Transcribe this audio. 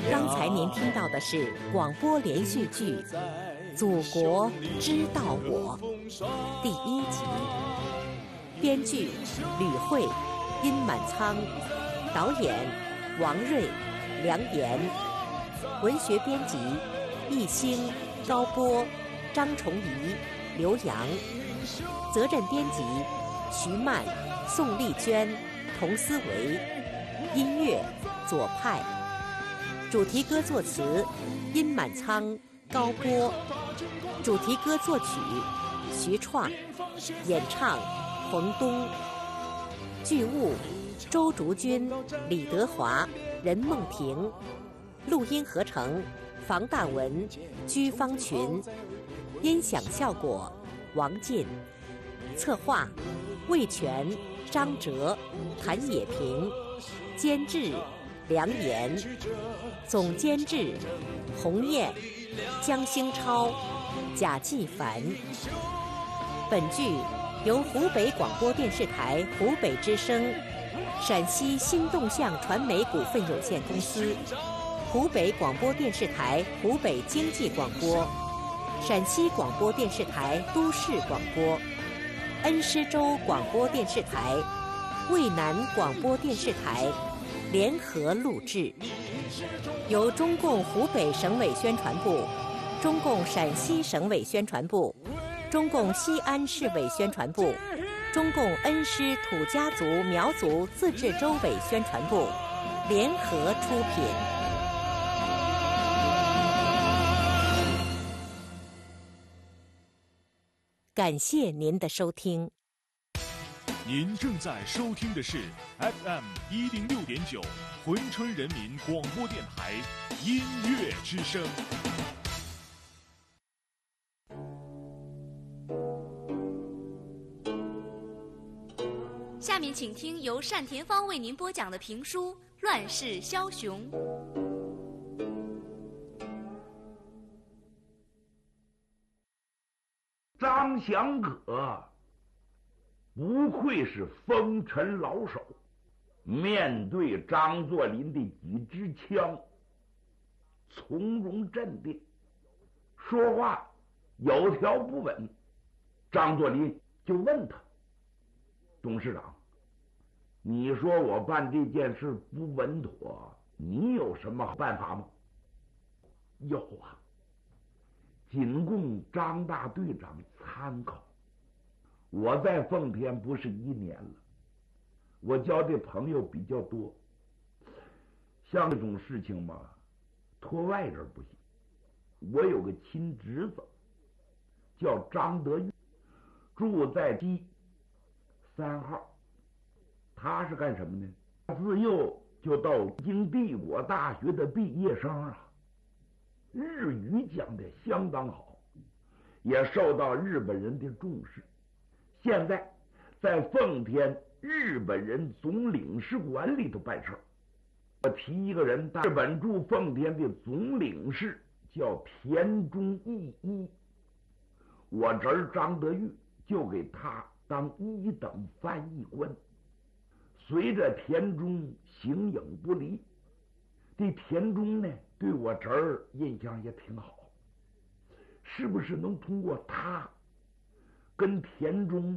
刚才您听到的是广播连续剧《祖国知道我》第1集，编剧吕慧、殷满仓，导演王瑞、梁岩，文学编辑易兴、高波、张崇仪、刘洋，责任编辑徐曼、宋丽娟、童思维，音乐左派，主题歌作词殷满仓、高波，主题歌作曲徐创，演唱冯东，剧务周竹君、李德华、任梦婷，录音合成房大文、居方群，音响效果王进，策划魏全、张哲、谭野平，监制梁岩，总监制洪燕、江兴超、贾继凡。本剧由湖北广播电视台湖北之声、陕西新动向传媒股份有限公司、湖北广播电视台湖北经济广播、陕西广播电视台都市广播、恩施州广播电视台、渭南广播电视台联合录制，由中共湖北省委宣传部、中共陕西省委宣传部、中共西安市委宣传部、中共恩施土家族苗族自治州委宣传部联合出品。感谢您的收听。 您正在收听的是 FM106.9珲春人民广播电台音乐之声。 下面请听由单田芳为您播讲的评书《乱世枭雄》。 张祥可不愧是风尘老手，面对张作霖的几支枪，从容镇定，说话有条不紊。张作霖就问他：董事长，你说我办这件事不稳妥，你有什么办法吗？有啊，仅供张大队长参考。我在奉天不是1年了，我交的朋友比较多，像这种事情嘛，托外人不行。我有个亲侄子叫张德玉，住在西3号。他是干什么呢？自幼就到京帝国大学的毕业生啊，日语讲得相当好，也受到日本人的重视。现在在奉天日本人总领事馆里头办事。我提一个人，日本驻奉天的总领事叫田中义一，我侄儿张德玉就给他当1等翻译官。随着田中形影不离，这田中呢对我侄儿印象也挺好，是不是能通过他跟田中